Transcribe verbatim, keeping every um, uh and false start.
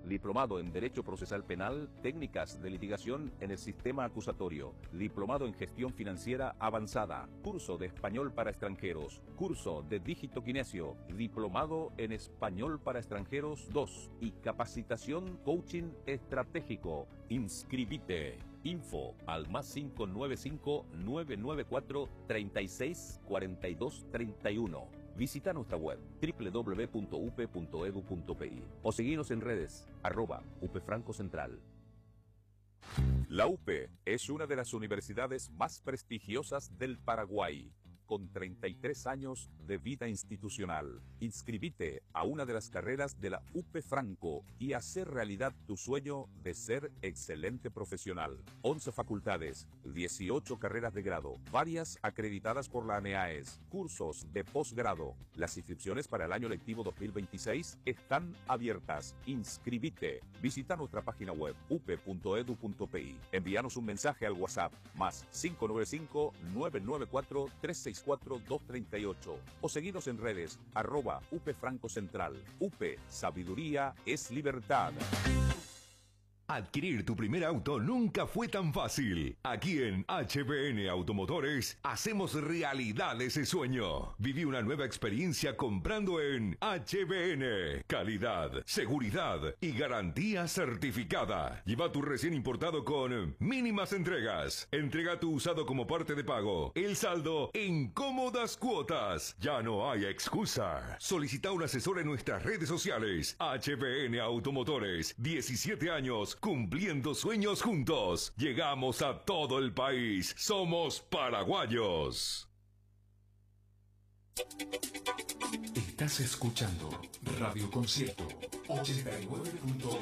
Diplomado en Derecho Procesal Penal, técnicas de litigación en el sistema acusatorio. Diplomado en Gestión Financiera Avanzada. Curso de Español para extranjeros. Curso de Dígito Kinesio. Diplomado en Español para extranjeros dos. Y capacitación Coaching Estratégico. Inscribite. Info al más cinco nueve cinco, nueve nueve cuatro, tres seis cuatro dos tres uno. Visita nuestra web doble u doble u doble u punto u p e punto e d u punto p i o seguinos en redes arroba U P Franco Central. La U P E es una de las universidades más prestigiosas del Paraguay, con treinta y tres años de vida institucional. Inscribite a una de las carreras de la U P Franco y hacer realidad tu sueño de ser excelente profesional. once facultades, dieciocho carreras de grado, varias acreditadas por la ANEAES, cursos de posgrado. Las inscripciones para el año lectivo dos mil veintiséis están abiertas. Inscribite. Visita nuestra página web u p e punto e d u punto p i. Envíanos un mensaje al WhatsApp más cinco nueve cinco, nueve nueve cuatro, tres seis cuatro dos tres ocho o seguinos en redes arroba U P Franco Central. U P E, sabiduría es libertad. Adquirir tu primer auto nunca fue tan fácil. Aquí en H B N Automotores hacemos realidad ese sueño. Viví una nueva experiencia comprando en H B N. Calidad, seguridad y garantía certificada. Lleva tu recién importado con mínimas entregas. Entrega tu usado como parte de pago. El saldo en cómodas cuotas. Ya no hay excusa. Solicita un asesor en nuestras redes sociales. H B N Automotores. diecisiete años cumpliendo sueños juntos. Llegamos a todo el país. Somos paraguayos. Estás escuchando Radio Concierto ochenta y nueve punto